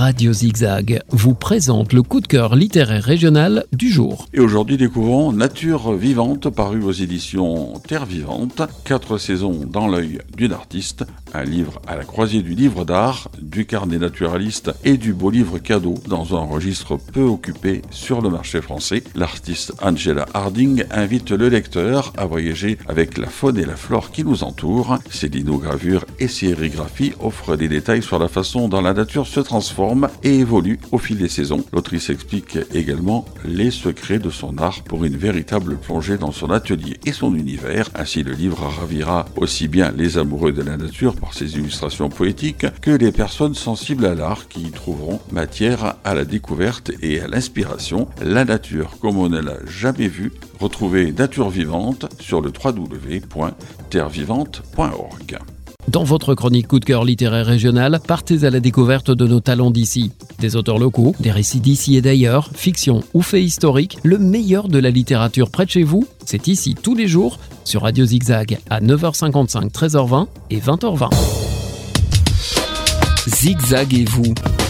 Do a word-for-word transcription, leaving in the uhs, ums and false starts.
Radio Zigzag vous présente le coup de cœur littéraire régional du jour. Et aujourd'hui, découvrons Nature vivante, paru aux éditions Terre vivante. Quatre saisons dans l'œil d'une artiste, un livre à la croisée du livre d'art, du carnet naturaliste et du beau livre cadeau dans un registre peu occupé sur le marché français. L'artiste Angela Harding invite le lecteur à voyager avec la faune et la flore qui nous entourent. Ses linogravures et sérigraphies offrent des détails sur la façon dont la nature se transforme et évolue au fil des saisons. L'autrice explique également les secrets de son art pour une véritable plongée dans son atelier et son univers. Ainsi, le livre ravira aussi bien les amoureux de la nature par ses illustrations poétiques que les personnes sensibles à l'art qui y trouveront matière à la découverte et à l'inspiration. La nature comme on ne l'a jamais vue. Retrouvez Nature vivante sur le w w w point terre vivante point org. Dans votre chronique coup de cœur littéraire régional, partez à la découverte de nos talents d'ici. Des auteurs locaux, des récits d'ici et d'ailleurs, fiction ou faits historiques, le meilleur de la littérature près de chez vous, c'est ici tous les jours sur Radio Zigzag à neuf heures cinquante-cinq, treize heures vingt et vingt heures vingt. Zigzag et vous.